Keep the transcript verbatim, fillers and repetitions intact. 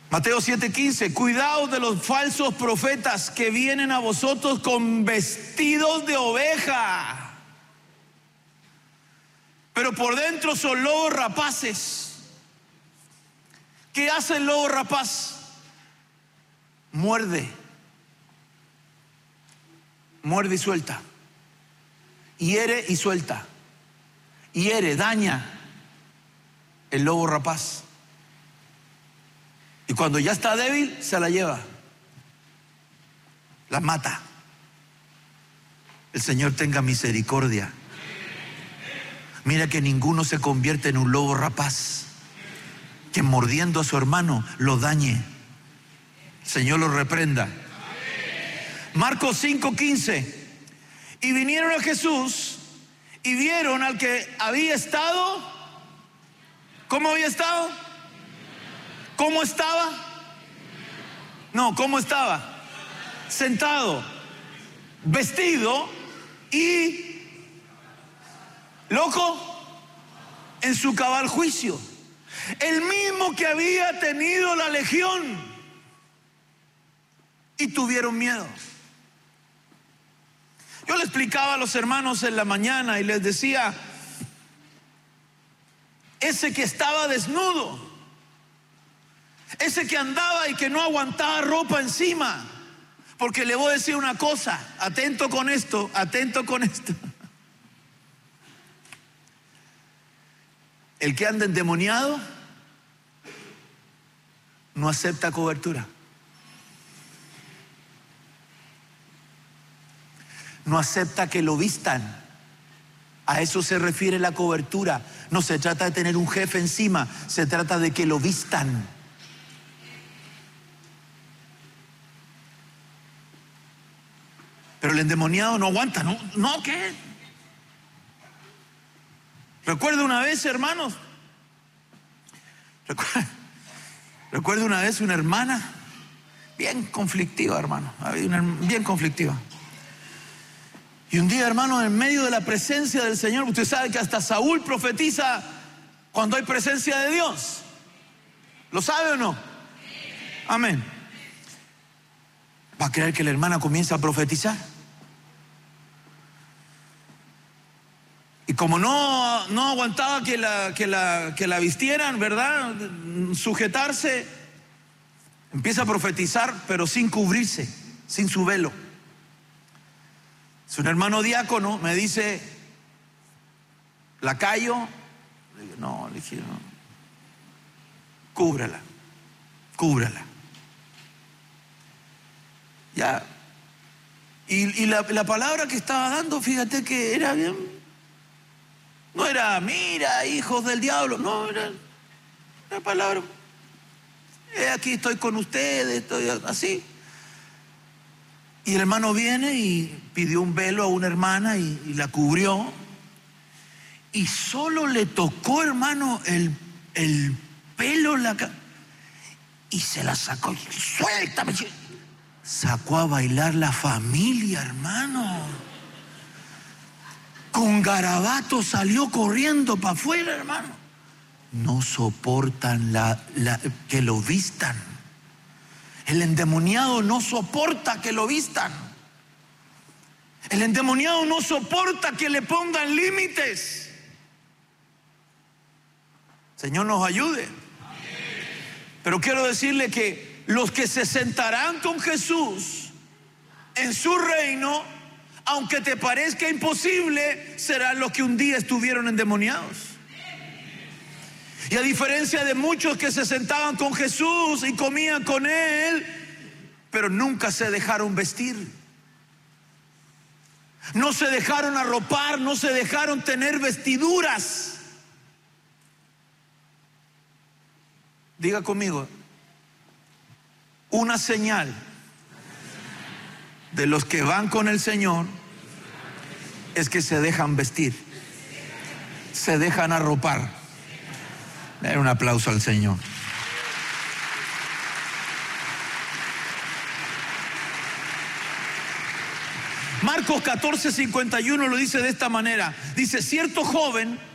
Mateo siete quince, cuidaos de los falsos profetas que vienen a vosotros con vestidos de oveja, pero por dentro son lobos rapaces. ¿Qué hace el lobo rapaz? Muerde, muerde y suelta, hiere y suelta, hiere, daña el lobo rapaz. Y cuando ya está débil, se la lleva, la mata. El Señor tenga misericordia. Mira que ninguno se convierte en un lobo rapaz que mordiendo a su hermano lo dañe. El Señor lo reprenda. Marcos cinco quince. Y vinieron a Jesús y vieron al que había estado. ¿Cómo había estado? ¿Cómo estaba? No, ¿cómo estaba? Sentado, vestido y loco en su cabal juicio. El mismo que había tenido la legión. Y tuvieron miedo. Yo le explicaba a los hermanos en la mañana y les decía, ese que estaba desnudo, ese que andaba y que no aguantaba ropa encima, porque le voy a decir una cosa, atento con esto, atento con esto. El que anda endemoniado no acepta cobertura. No acepta que lo vistan. A eso se refiere la cobertura. No se trata de tener un jefe encima, se trata de que lo vistan. Pero el endemoniado no aguanta, ¿no? ¿No qué? Recuerdo una vez, hermanos, recuerdo, recuerdo una vez una hermana bien conflictiva, hermano, bien conflictiva. Y un día, hermano, en medio de la presencia del Señor, usted sabe que hasta Saúl profetiza cuando hay presencia de Dios. ¿Lo sabe o no? Amén. ¿Va a creer que la hermana comienza a profetizar? Y como no, no aguantaba que la, que, la, que la vistieran, ¿verdad? Sujetarse, empieza a profetizar, pero sin cubrirse, sin su velo. Es un hermano diácono, me dice, ¿la callo? Le digo, no, le dije, no. Cúbrala, cúbrala. Ya. Y, y la, la palabra que estaba dando, fíjate que era bien. No era, mira, hijos del diablo. No, era la palabra. Eh, aquí estoy con ustedes, estoy así. Y el hermano viene y pidió un velo a una hermana y, y la cubrió. Y solo le tocó, hermano, el, el pelo, la, y se la sacó. Suéltame. Sacó a bailar la familia, hermano. Con garabato salió corriendo para afuera, hermano. No soportan la, la, que lo vistan. El endemoniado no soporta que lo vistan. El endemoniado no soporta que le pongan límites. Señor nos ayude. Pero quiero decirle que los que se sentarán con Jesús en su reino, aunque te parezca imposible, serán los que un día estuvieron endemoniados. Y a diferencia de muchos que se sentaban con Jesús y comían con Él, pero nunca se dejaron vestir, no se dejaron arropar, no se dejaron tener vestiduras. Diga conmigo, una señal de los que van con el Señor es que se dejan vestir, se dejan arropar. Den un aplauso al Señor. Marcos catorce cincuenta y uno lo dice de esta manera. Dice, cierto joven